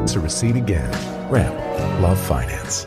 to recede again. Ramp. Love finance.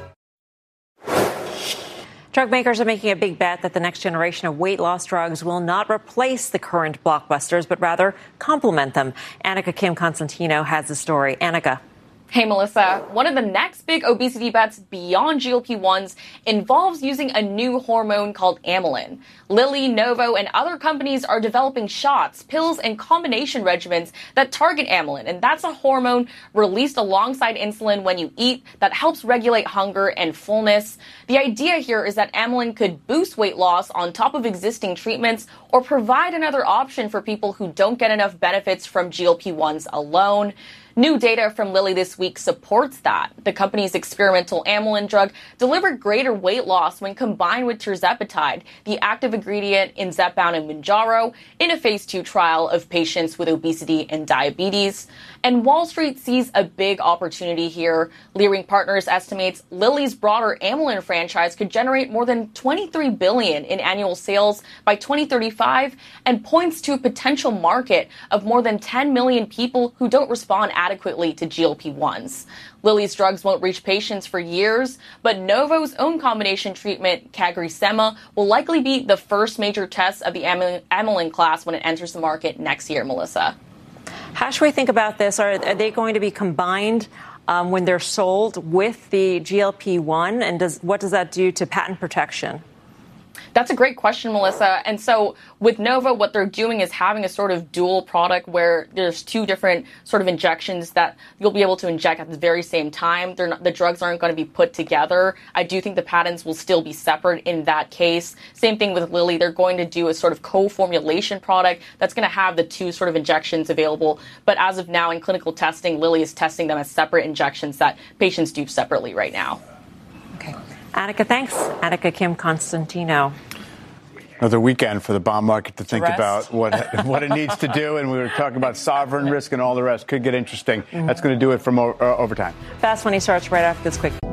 Drug makers are making a big bet that the next generation of weight loss drugs will not replace the current blockbusters, but rather complement them. Annika Kim Constantino has the story. Annika. Hey, Melissa. One of the next big obesity bets beyond GLP-1s involves using a new hormone called amylin. Lilly, Novo, and other companies are developing shots, pills, and combination regimens that target amylin. And that's a hormone released alongside insulin when you eat that helps regulate hunger and fullness. The idea here is that amylin could boost weight loss on top of existing treatments or provide another option for people who don't get enough benefits from GLP-1s alone. New data from Lilly this week supports that. The company's experimental amylin drug delivered greater weight loss when combined with tirzepatide, the active ingredient in Zepbound and Mounjaro, in a phase 2 trial of patients with obesity and diabetes. And Wall Street sees a big opportunity here. Leerink Partners estimates Lilly's broader amylin franchise could generate more than $23 billion in annual sales by 2035 and points to a potential market of more than 10 million people who don't respond adequately to GLP-1s. Lilly's drugs won't reach patients for years, but Novo's own combination treatment, CagriSema, will likely be the first major test of the amylin class when it enters the market next year, Melissa. How should we think about this? Are they going to be combined when they're sold with the GLP-1? And what does that do to patent protection? That's a great question, Melissa. And so with Novo, what they're doing is having a sort of dual product where there's two different sort of injections that you'll be able to inject at the very same time. The drugs aren't going to be put together. I do think the patents will still be separate in that case. Same thing with Lilly. They're going to do a sort of co-formulation product that's going to have the two sort of injections available. But as of now, in clinical testing, Lilly is testing them as separate injections that patients do separately right now. Okay. Annika, thanks. Annika Kim Constantino. Another weekend for the bond market to think about what it needs to do. And we were talking about sovereign risk and all the rest. Could get interesting. That's going to do it from Overtime. Fast Money starts right after this quick.